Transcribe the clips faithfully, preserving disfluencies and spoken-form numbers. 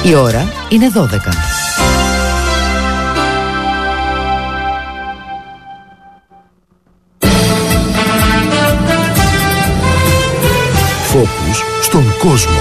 Η ώρα είναι δώδεκα. Φόκους στον κόσμο.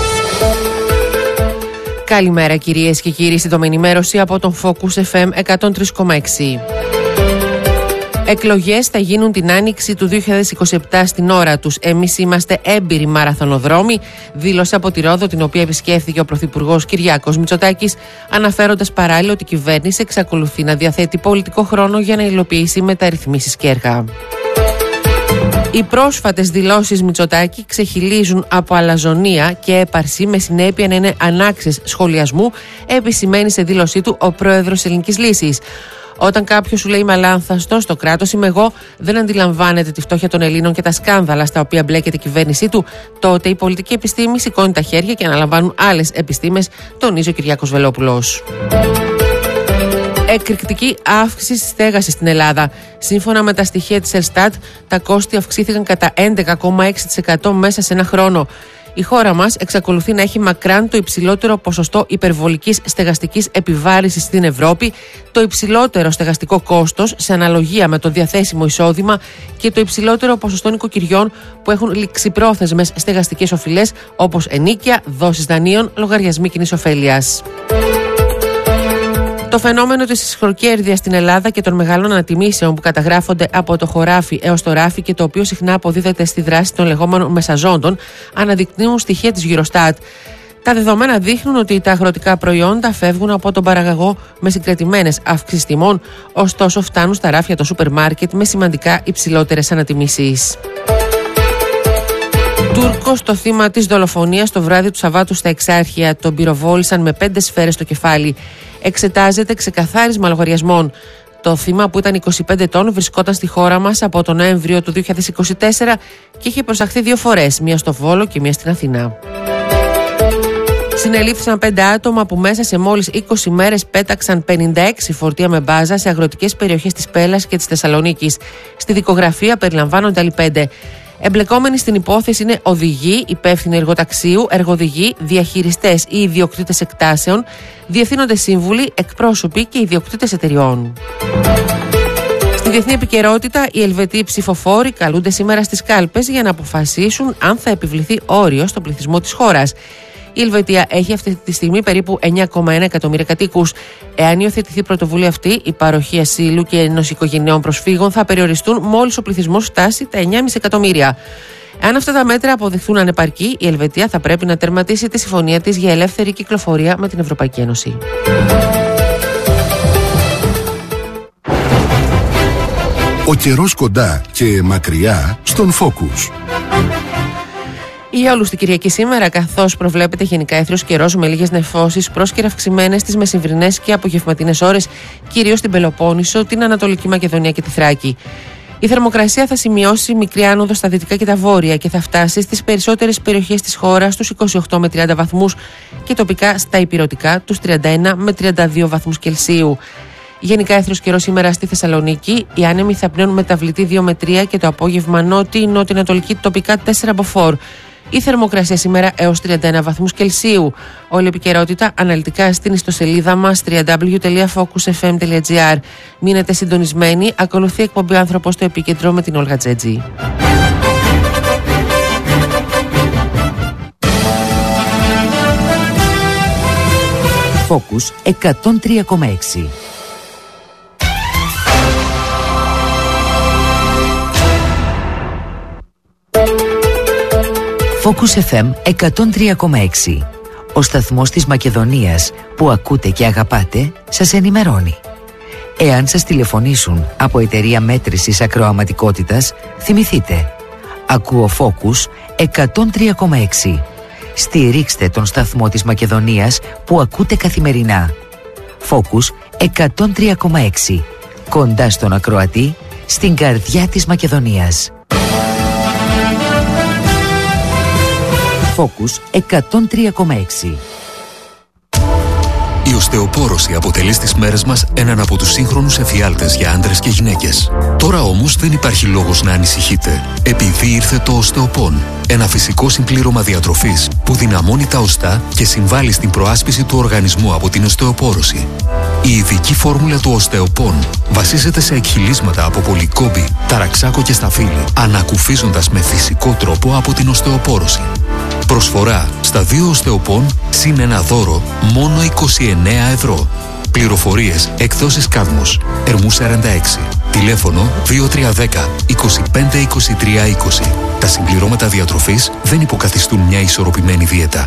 Καλημέρα κυρίες και κύριοι, σύντομη ενημέρωση από τον Focus εφ εμ εκατόν τρία κόμμα έξι. Εκλογές θα γίνουν την άνοιξη του δύο χιλιάδες είκοσι επτά στην ώρα τους. Εμείς είμαστε έμπειροι μαραθωνοδρόμοι, δήλωσε από τη Ρόδο, την οποία επισκέφθηκε ο Πρωθυπουργός Κυριάκος Μητσοτάκης, αναφέροντας παράλληλα ότι η κυβέρνηση εξακολουθεί να διαθέτει πολιτικό χρόνο για να υλοποιήσει μεταρρυθμίσεις και έργα. Οι πρόσφατες δηλώσεις Μητσοτάκη ξεχυλίζουν από αλαζονία και έπαρση, με συνέπεια να είναι ανάξιες σχολιασμού, επισημαίνει σε δήλωσή του ο πρόεδρος Ελληνικής Λύσης. Όταν κάποιος σου λέει μαλάνθαστο, στο κράτος είμαι εγώ, δεν αντιλαμβάνεται τη φτώχεια των Ελλήνων και τα σκάνδαλα στα οποία μπλέκεται η κυβέρνησή του, τότε η πολιτική επιστήμη σηκώνει τα χέρια και αναλαμβάνουν άλλες επιστήμες, τονίζει ο Κυριάκος Βελόπουλος. Εκρηκτική αύξηση στη στέγαση στην Ελλάδα. Σύμφωνα με τα στοιχεία της Ελστάτ, τα κόστη αυξήθηκαν κατά έντεκα κόμμα έξι τοις εκατό μέσα σε ένα χρόνο. Η χώρα μας εξακολουθεί να έχει μακράν το υψηλότερο ποσοστό υπερβολικής στεγαστικής επιβάρυνσης στην Ευρώπη, το υψηλότερο στεγαστικό κόστος σε αναλογία με το διαθέσιμο εισόδημα και το υψηλότερο ποσοστό νοικοκυριών που έχουν ληξιπρόθεσμες στεγαστικές οφειλές, όπως ενίκια, δόσεις δανείων, λογαριασμοί κοινής ωφέλειας. Το φαινόμενο της συγχροκέρδειας στην Ελλάδα και των μεγάλων ανατιμήσεων που καταγράφονται από το χωράφι έως το ράφι και το οποίο συχνά αποδίδεται στη δράση των λεγόμενων μεσαζόντων, αναδεικνύουν στοιχεία της Eurostat. Τα δεδομένα δείχνουν ότι τα αγροτικά προϊόντα φεύγουν από τον παραγωγό με συγκρατημένες αύξησεις τιμών, ωστόσο φτάνουν στα ράφια των σούπερ μάρκετ με σημαντικά υψηλότερες ανατιμήσεις. Τούρκος, το θύμα της δολοφονίας το βράδυ του Σαββάτου στα Εξάρχεια, τον πυροβόλησαν με πέντε σφαίρες στο κεφάλι. Εξετάζεται ξεκαθάρισμα λογαριασμών. Το θύμα, που ήταν είκοσι πέντε ετών, βρισκόταν στη χώρα μας από τον Νοέμβριο του δύο χιλιάδες είκοσι τέσσερα και είχε προσαχθεί δύο φορές, μία στο Βόλο και μία στην Αθήνα. Συνελήφθησαν πέντε άτομα που μέσα σε μόλις είκοσι μέρες πέταξαν πενήντα έξι φορτία με μπάζα σε αγροτικές περιοχές της Πέλας και της Θεσσαλονίκης. Στη δικογραφία περιλαμβάνονται άλλοι πέντε. Εμπλεκόμενοι στην υπόθεση είναι οδηγοί, υπεύθυνοι εργοταξίου, εργοδηγοί, διαχειριστές ή ιδιοκτήτες εκτάσεων, διευθύνοντες σύμβουλοι, εκπρόσωποι και ιδιοκτήτες εταιριών. Στη διεθνή επικαιρότητα, οι Ελβετοί ψηφοφόροι καλούνται σήμερα στις κάλπες για να αποφασίσουν αν θα επιβληθεί όριο στον πληθυσμό της χώρας. Η Ελβετία έχει αυτή τη στιγμή περίπου εννιά κόμμα ένα εκατομμύρια κατοίκους. Εάν υιοθετηθεί η πρωτοβουλία αυτή, η παροχή ασύλου και ενωσικογενειών προσφύγων θα περιοριστούν μόλις ο πληθυσμός φτάσει τα εννιά κόμμα πέντε εκατομμύρια. Αν αυτά τα μέτρα αποδειχθούν ανεπαρκή, η Ελβετία θα πρέπει να τερματίσει τη συμφωνία της για ελεύθερη κυκλοφορία με την Ευρωπαϊκή Ένωση. Ο καιρός κοντά και μακριά στον Focus. Η όλους την Κυριακή σήμερα, καθώς προβλέπεται γενικά έθριος καιρός με λίγες νεφώσεις πρόσκαιρα αυξημένες τις μεσημβρινές και απογευματινές ώρες, κυρίως στην Πελοπόννησο, την Ανατολική Μακεδονία και τη Θράκη. Η θερμοκρασία θα σημειώσει μικρή άνοδο στα δυτικά και τα βόρεια και θα φτάσει στις περισσότερες περιοχές της χώρας στους είκοσι οκτώ με τριάντα βαθμούς και τοπικά στα ηπειρωτικά τους τριάντα ένα με τριάντα δύο βαθμούς Κελσίου. Γενικά έθριος καιρός σήμερα στη Θεσσαλονίκη. Οι άνεμοι θα πνέουν μεταβλητή δύο με τρία και το απόγευμα νότιο-νότιο-ανατολική τοπικά τέσσερα μποφόρ. Η θερμοκρασία σήμερα έως τριάντα ένα βαθμούς Κελσίου. Όλη η επικαιρότητα αναλυτικά στην ιστοσελίδα μας double-u double-u double-u τελεία focus f m τελεία g r. Μείνετε συντονισμένοι. Ακολουθεί εκπομπή Άνθρωπος στο Επίκεντρο με την Όλγα Τζέτζη. Focus εκατόν τρία κόμμα έξι. Focus εφ εμ εκατόν τρία κόμμα έξι. Ο σταθμός της Μακεδονίας που ακούτε και αγαπάτε σας ενημερώνει. Εάν σας τηλεφωνήσουν από εταιρεία μέτρησης ακροαματικότητας, θυμηθείτε. Ακούω Focus εκατόν τρία κόμμα έξι. Στηρίξτε τον σταθμό της Μακεδονίας που ακούτε καθημερινά. Focus εκατόν τρία κόμμα έξι. Κοντά στον ακροατή, στην καρδιά της Μακεδονίας. Focus εκατόν τρία κόμμα έξι. Η οστεοπόρωση αποτελεί στις μέρες μας έναν από τους σύγχρονους εφιάλτες για άντρες και γυναίκες. Τώρα όμως δεν υπάρχει λόγος να ανησυχείτε, επειδή ήρθε το Οστεοπόν, ένα φυσικό συμπλήρωμα διατροφής που δυναμώνει τα οστά και συμβάλλει στην προάσπιση του οργανισμού από την οστεοπόρωση. Η ειδική φόρμουλα του Οστεοπόν βασίζεται σε εκχυλίσματα από πολυκόμπη, ταραξάκο και σταφύλι, ανακουφίζοντας με φυσικό τρόπο από την οστεοπόρωση. Προσφορά στα δύο Οστεοπόν συν ένα δώρο μόνο είκοσι εννέα ευρώ. Πληροφορίες εκδόσεις Κάδμος, Ερμού σαράντα έξι. Τηλέφωνο δύο τρία ένα μηδέν είκοσι πέντε είκοσι τρία είκοσι. Τα συμπληρώματα διατροφής δεν υποκαθιστούν μια ισορροπημένη δίαιτα.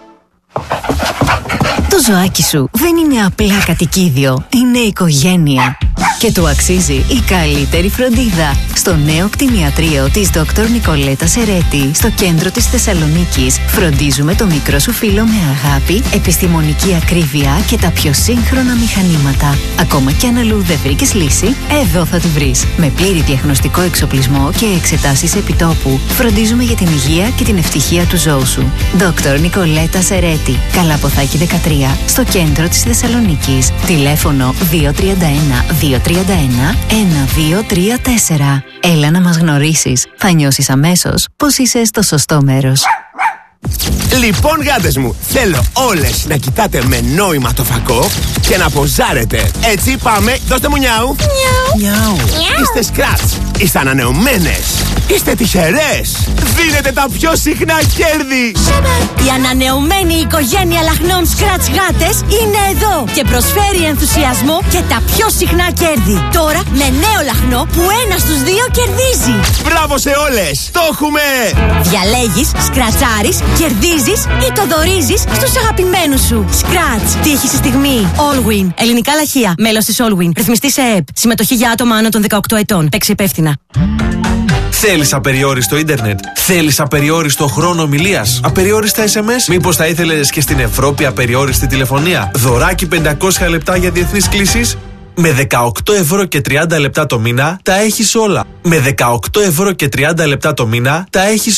Το ζωάκι σου δεν είναι απλά κατοικίδιο, είναι οικογένεια. Και του αξίζει η καλύτερη φροντίδα. Στο νέο κτηνιατρίο της Δόκτωρ Νικολέτα Σερέτη, στο κέντρο της Θεσσαλονίκης, φροντίζουμε το μικρό σου φίλο με αγάπη, επιστημονική ακρίβεια και τα πιο σύγχρονα μηχανήματα. Ακόμα κι αν αλλού δεν βρήκες λύση, εδώ θα τη βρεις. Με πλήρη διαγνωστικό εξοπλισμό και εξετάσεις επιτόπου, φροντίζουμε για την υγεία και την ευτυχία του ζώου σου. Δόκτωρ Νικολέτα Σερέτη, Καλαποθάκη δεκατρία, στο κέντρο της Θεσσαλονίκης. Τηλέφωνο δύο τρία ένα δύο τρία ένα ένα δύο τρία τέσσερα. Έλα να μας γνωρίσεις. Θα νιώσεις αμέσως πως είσαι στο σωστό μέρος. Λοιπόν, γάτες μου, θέλω όλες να κοιτάτε με νόημα το φακό και να ποζάρετε. Έτσι, πάμε, δώστε μου νιάου. Νιάου. Είστε σκράτς, είστε ανανεωμένες, είστε τυχερές. Δίνετε τα πιο συχνά κέρδη. Η ανανεωμένη οικογένεια λαχνών Scratch γάτες είναι εδώ και προσφέρει ενθουσιασμό και τα πιο συχνά κέρδη. Τώρα με νέο λαχνό που ένα στους δύο κερδίζει. Μπράβο σε όλες, το έχουμε. Διαλέγεις, σκρατσάρεις, κερδίζεις ή το δωρίζεις στους αγαπημένους σου. Scratch, τύχη στη στιγμή. Allwin, ελληνικά λαχεία, μέλος της Allwin, ρυθμιστή σε ΕΕΠ. Συμμετοχή για άτομα άνω των δεκαοκτώ ετών. Παίξε υπεύθυνα. Θέλεις απεριόριστο ίντερνετ? Θέλεις απεριόριστο χρόνο ομιλίας? Απεριόριστα ες εμ ες? Μήπως θα ήθελες και στην Ευρώπη απεριόριστη τηλεφωνία? Δωράκι πεντακόσια λεπτά για διεθνείς κλήσεις? Με δεκαοκτώ ευρώ και τριάντα λεπτά το μήνα τα έχεις όλα. Με δεκαοκτώ ευρώ και τριάντα λεπτά το μήνα τα έχεις